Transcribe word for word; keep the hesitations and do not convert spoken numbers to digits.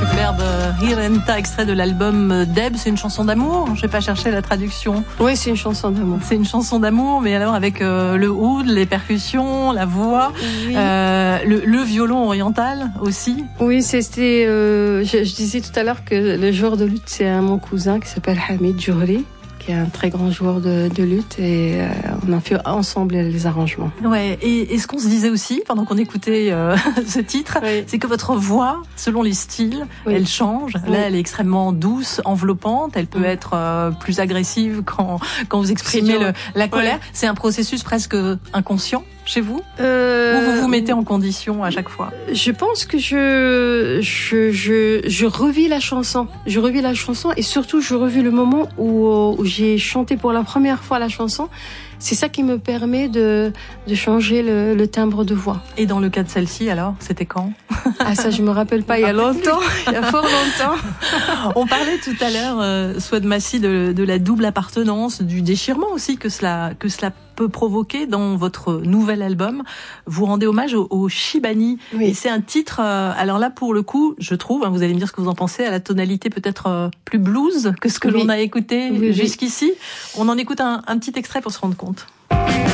superbe Hirenta, extrait de l'album Deb. C'est une chanson d'amour. Je vais pas chercher la traduction. Oui, c'est une chanson d'amour. C'est une chanson d'amour, mais alors avec euh, le oud, les percussions, la voix, oui. euh, le, le violon oriental aussi. Oui, c'était. Euh, je, je disais tout à l'heure que le joueur de luth, c'est un mon cousin qui s'appelle Hamid Djouri, qui est un très grand joueur de, de luth, et euh, on a fait ensemble les arrangements. Ouais. Et, et ce qu'on se disait aussi pendant qu'on écoutait euh, ce titre, oui. c'est que votre voix, selon les styles, oui. elle change. Oui. Là, elle est extrêmement douce, enveloppante. Elle peut oui. être euh, plus agressive quand quand vous exprimez le, la colère. Ouais. C'est un processus presque inconscient chez vous, euh, ou vous vous mettez en condition à chaque fois? Je pense que je je je je revis la chanson. Je revis la chanson et surtout je revis le moment où, où j'ai chanté pour la première fois la chanson. C'est ça qui me permet de de changer le, le timbre de voix. Et dans le cas de celle-ci, alors, c'était quand? Ah, ça, je me rappelle pas. Il y a longtemps, il y a fort longtemps. On parlait tout à l'heure, euh, Souad Massi, de, de la double appartenance, du déchirement aussi que cela que cela peut provoquer dans votre nouvel album. Vous rendez hommage au, au Shibani. Oui. Et c'est un titre. Euh, alors là, pour le coup, je trouve, hein, vous allez me dire ce que vous en pensez, à la tonalité peut-être euh, plus blues que ce que oui. l'on a écouté oui, jusqu'ici. Oui. On en écoute un, un petit extrait pour se rendre compte.